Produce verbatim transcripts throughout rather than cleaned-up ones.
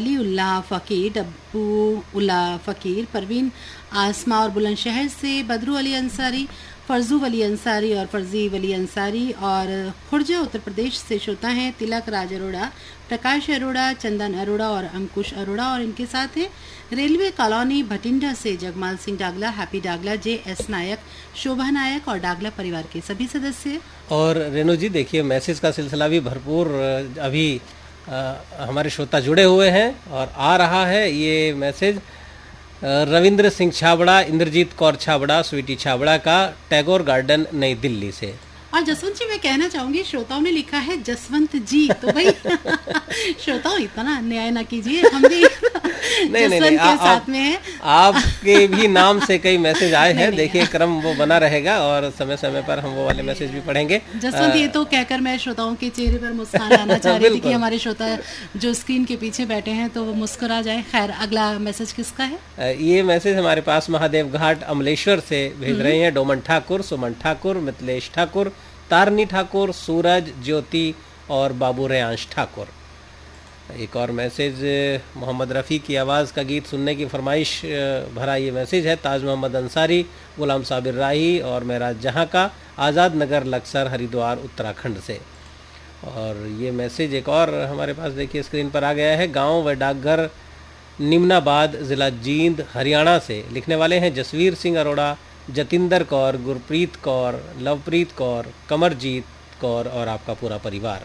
अली उल्लाह फ़कीर, डब्बू उल्लाह फ़कीर, परवीन आसमा और बुलंदशहर से बदरू अली अंसारी, फर्जू वली अंसारी और फर्जी वली अंसारी, और खुर्जा उत्तर प्रदेश से श्रोता हैं तिलक राज अरोड़ा, प्रकाश अरोड़ा, चंदन अरोड़ा और अंकुश अरोड़ा, और इनके साथ हैं रेलवे कॉलोनी भटिंडा से जगमाल सिंह डागला, हैप्पी डागला, जे एस नायक, शोभा नायक और डागला परिवार के सभी सदस्य। और रेणु जी देखिए, मैसेज का सिलसिला भी भरपूर अभी आ, हमारे श्रोता जुड़े हुए हैं और आ रहा है ये मैसेज रविंद्र सिंह छाबड़ा, इंद्रजीत कौर छाबड़ा, स्वीटी छाबड़ा का, टैगोर गार्डन नई दिल्ली से। और जसवंत जी मैं कहना चाहूंगी, श्रोताओं ने लिखा है जसवंत जी, तो भाई श्रोताओं इतना न्याय ना कीजिए, हम भी नहीं नहीं नहीं, के साथ में है। आपके भी नाम से कई मैसेज आए हैं, देखिए क्रम वो बना रहेगा और समय समय पर हम वो वाले मैसेज भी पढ़ेंगे। जसवंत ये तो कहकर मैं श्रोताओं के चेहरे पर मुस्कान आना चाह रही थी कि हमारे श्रोता जो स्क्रीन के पीछे बैठे हैं तो वो मुस्कुरा जाए। खैर, अगला मैसेज किसका है? ये मैसेज हमारे पास महादेव घाट अमलेश्वर से भेज रहे हैं डोमन ठाकुर, सुमन ठाकुर, मिथिलेश ठाकुर, तारनी ठाकुर, सूरज, ज्योति और बाबू रेयांश ठाकुर। एक और मैसेज मोहम्मद रफ़ी की आवाज़ का गीत सुनने की फरमाइश भरा ये मैसेज है ताज मोहम्मद अंसारी, गुलाम साबिर राही और महराज जहाँ का, आज़ाद नगर लक्सर, हरिद्वार, उत्तराखंड से। और ये मैसेज एक और हमारे पास देखिए स्क्रीन पर आ गया है, गांव व डाकघर निम्नाबाद, ज़िला जींद, हरियाणा से। लिखने वाले हैं जसवीर सिंह अरोड़ा, जतिंदर कौर, गुरप्रीत कौर, लवप्रीत कौर, कमरजीत कौर और आपका पूरा परिवार।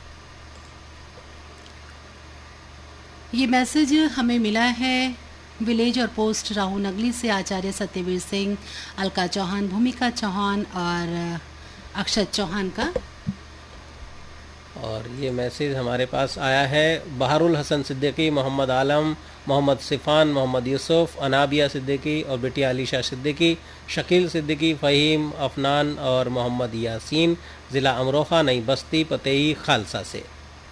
ये मैसेज हमें मिला है विलेज और पोस्ट राहू नगली से आचार्य सत्यवीर सिंह, अलका चौहान, भूमिका चौहान और अक्षत चौहान का। और ये मैसेज हमारे पास आया है बहारुल हसन सिद्दीकी, मोहम्मद आलम, मोहम्मद सिफ़ान, मोहम्मद यूसुफ, अनाबिया सिद्दीकी और बेटिया अलीशा सिद्दीकी, शकील सिद्दीकी, फ़हीम, अफनान और मोहम्मद यासीन, ज़िला अमरोहा, नई बस्ती, पतेई, खालसा से।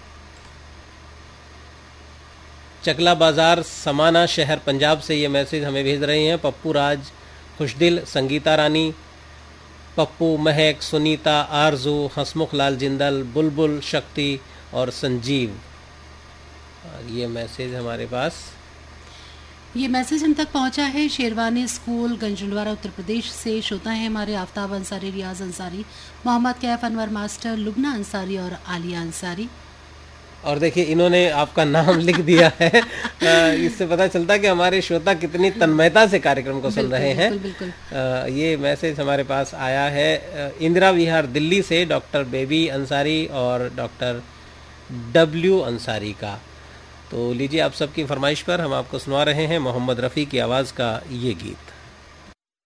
चकला बाज़ार, समाना शहर, पंजाब से ये मैसेज हमें भेज रहे हैं पप्पू राज, खुशदिल, संगीता रानी, पप्पू, महक, सुनीता, आरजू, हसमुख लाल जिंदल, बुलबुल, शक्ति और संजीव। और ये मैसेज हमारे पास ये मैसेज हम तक पहुंचा है शेरवानी स्कूल, गंजलवाड़ा, उत्तर प्रदेश से। श्रोता है हमारे आफ्ताब अंसारी, रियाज अंसारी, मोहम्मद कैफ, अनवर मास्टर, लुबना अंसारी और आलिया अंसारी। और देखिए इन्होंने आपका नाम लिख दिया है, इससे पता चलता है कि हमारे श्रोता कितनी तन्मयता से कार्यक्रम को सुन रहे हैं। बिल्कुल, बिल्कुल। ये मैसेज हमारे पास आया है इंदिरा विहार, दिल्ली से, डॉक्टर बेबी अंसारी और डॉक्टर डब्ल्यू अंसारी का। तो लीजिए, आप सबकी फरमाइश पर हम आपको सुना रहे हैं मोहम्मद रफ़ी की आवाज़ का ये गीत।